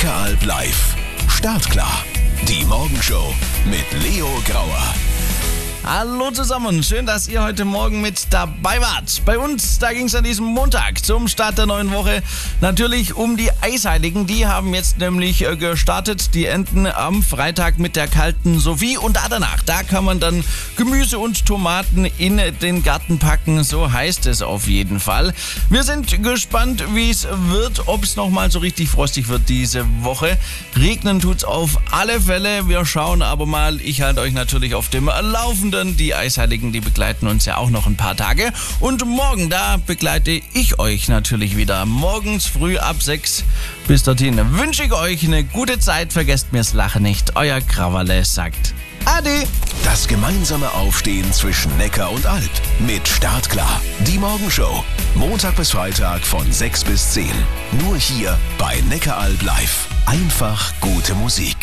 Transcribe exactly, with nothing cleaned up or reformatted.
Neckaralb live. Startklar. Die Morgenshow mit Leo Grauer. Hallo zusammen, schön, dass ihr heute Morgen mit dabei wart. Bei uns, da ging es an diesem Montag zum Start der neuen Woche natürlich um die Eisheiligen. Die haben jetzt nämlich äh, gestartet, die enden am Freitag mit der kalten Sophie. Und da danach, da kann man dann Gemüse und Tomaten in den Garten packen, so heißt es auf jeden Fall. Wir sind gespannt, wie es wird, ob es nochmal so richtig frostig wird diese Woche. Regnen tut's auf alle Fälle, wir schauen aber mal. Ich halte euch natürlich auf dem Laufenden. Die Eisheiligen, die begleiten uns ja auch noch ein paar Tage. Und morgen, da begleite ich euch natürlich wieder. Morgens früh ab sechs. Bis dorthin wünsche ich euch eine gute Zeit. Vergesst mir's Lachen nicht. Euer Krawalle sagt Ade. Das gemeinsame Aufstehen zwischen Neckar und Alb mit Startklar. Die Morgenshow. Montag bis Freitag von sechs bis zehn. Nur hier bei Neckaralb live. Einfach gute Musik.